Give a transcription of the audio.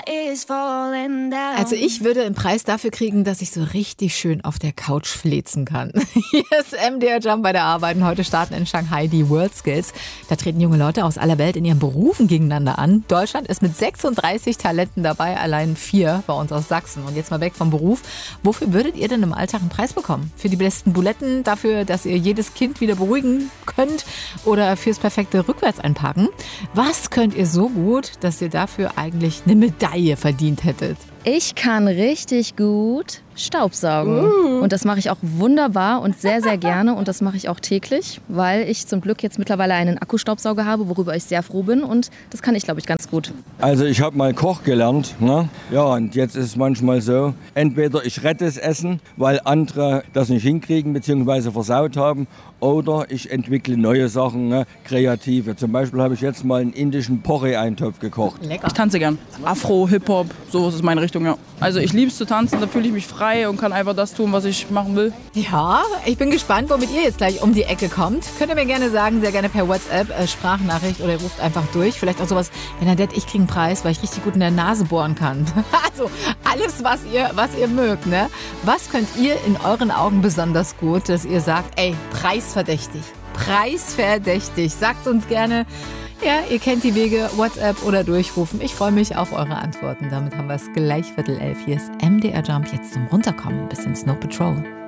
Also ich würde einen Preis dafür kriegen, dass ich so richtig schön auf der Couch flezen kann. Hier ist MDR Jump bei der Arbeit. Heute starten in Shanghai die World Skills. Da treten junge Leute aus aller Welt in ihren Berufen gegeneinander an. Deutschland ist mit 36 Talenten dabei, allein 4 bei uns aus Sachsen. Und jetzt mal weg vom Beruf. Wofür würdet ihr denn im Alltag einen Preis bekommen? Für die besten Buletten, dafür, dass ihr jedes Kind wieder beruhigen könnt oder fürs perfekte Rückwärtseinparken? Was könnt ihr so gut, dass ihr dafür eigentlich eine Medaille verdient hättet? Ich kann richtig gut Staubsaugen. Und das mache ich auch wunderbar und sehr, sehr gerne. Und das mache ich auch täglich, weil ich zum Glück jetzt mittlerweile einen Akkustaubsauger habe, worüber ich sehr froh bin. Und das kann ich, glaube ich, ganz gut. Also ich habe mal Koch gelernt. Ne? Ja, und jetzt ist es manchmal so, entweder ich rette das Essen, weil andere das nicht hinkriegen bzw. versaut haben. Oder ich entwickle neue Sachen, ne? Kreative. Zum Beispiel habe ich jetzt mal einen indischen Porree-Eintopf gekocht. Lecker. Ich tanze gern. Afro, Hip-Hop, sowas ist meine Richtung, ja. Also ich liebe es zu tanzen, da fühle ich mich frei und kann einfach das tun, was ich machen will. Ja, ich bin gespannt, womit ihr jetzt gleich um die Ecke kommt. Könnt ihr mir gerne sagen, sehr gerne per WhatsApp, Sprachnachricht oder ihr ruft einfach durch. Vielleicht auch sowas, Bernadette, ich kriege einen Preis, weil ich richtig gut in der Nase bohren kann. Also alles, was ihr mögt, ne? Was könnt ihr in euren Augen besonders gut, dass ihr sagt, ey, preisverdächtig. Preisverdächtig. Sagt uns gerne. Ja, ihr kennt die Wege, WhatsApp oder durchrufen. Ich freue mich auf eure Antworten. Damit haben wir es gleich 10:15. Hier ist MDR Jump jetzt zum Runterkommen. Bisschen Snow Patrol.